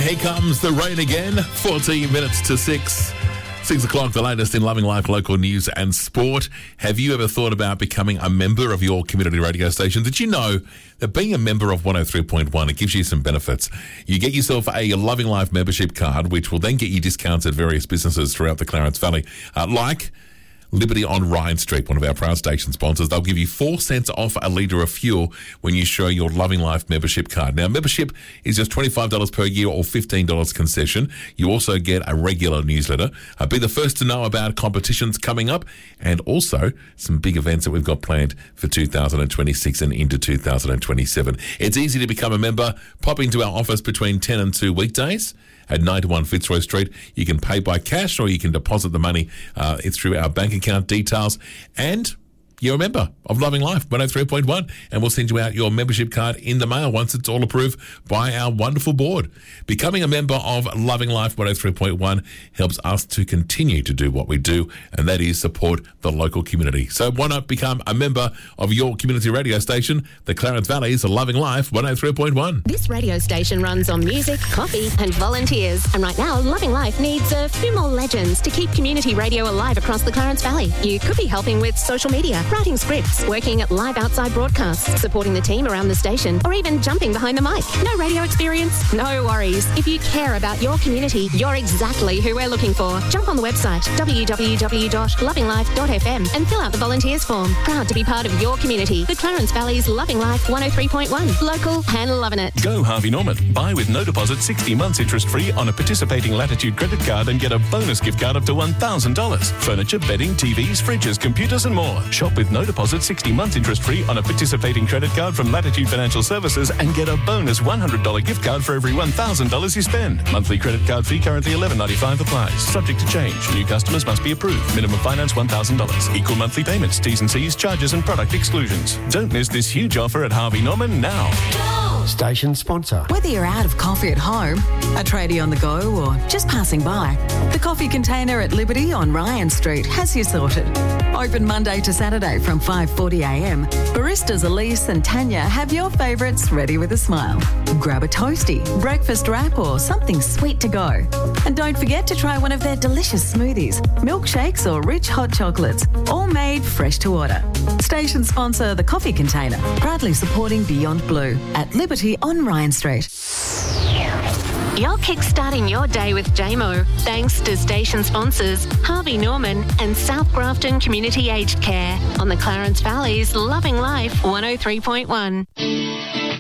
here comes the rain again. 14 minutes to 6. 6 o'clock, the latest in Loving Life local news and sport. Have you ever thought about becoming a member of your community radio station? Did you know that being a member of 103.1, it gives you some benefits? You get yourself a Loving Life membership card, which will then get you discounts at various businesses throughout the Clarence Valley, like Liberty on Ryan Street, one of our proud station sponsors. They'll give you 4 cents off a litre of fuel when you show your Loving Life membership card. Now, membership is just $25 per year or $15 concession. You also get a regular newsletter. Be the first to know about competitions coming up and also some big events that we've got planned for 2026 and into 2027. It's easy to become a member. Pop into our office between 10 and 2 weekdays at 91 Fitzroy Street. You can pay by cash or you can deposit the money through our bank account details. And you're a member of Loving Life 103.1, and we'll send you out your membership card in the mail once it's all approved by our wonderful board. Becoming a member of Loving Life 103.1 helps us to continue to do what we do, and that is support the local community. So why not become a member of your community radio station, the Clarence Valley's Loving Life 103.1. This radio station runs on music, coffee and volunteers. And right now, Loving Life needs a few more legends to keep community radio alive across the Clarence Valley. You could be helping with social media, writing scripts, working at live outside broadcasts, supporting the team around the station, or even jumping behind the mic. No radio experience? No worries. If you care about your community, you're exactly who we're looking for. Jump on the website, www.lovinglife.fm, and fill out the volunteers form. Proud to be part of your community. The Clarence Valley's Loving Life 103.1. Local and loving it. Go Harvey Norman. Buy with no deposit 60 months interest-free on a participating Latitude credit card and get a bonus gift card up to $1,000. Furniture, bedding, TVs, fridges, computers and more. Shop with no deposit 60 months interest-free on a participating credit card from Latitude Financial Services and get a bonus $100 gift card for every $1,000 you spend. Monthly credit card fee currently $11.95 applies. Subject to change. New customers must be approved. Minimum finance $1,000. Equal monthly payments. T's and C's, charges and product exclusions. Don't miss this huge offer at Harvey Norman now. Station sponsor. Whether you're out of coffee at home, a tradie on the go, or just passing by, the coffee container at Liberty on Ryan Street has you sorted. Open Monday to Saturday from 5:40am. Baristas Elise and Tanya have your favourites ready with a smile. Grab a toasty, breakfast wrap or something sweet to go. And don't forget to try one of their delicious smoothies, milkshakes or rich hot chocolates, all made fresh to order. Station sponsor The Coffee Container, proudly supporting Beyond Blue at Liberty on Ryan Street. You're kickstarting your day with JMO, thanks to station sponsors Harvey Norman and South Grafton Community Aged Care on the Clarence Valley's Loving Life 103.1.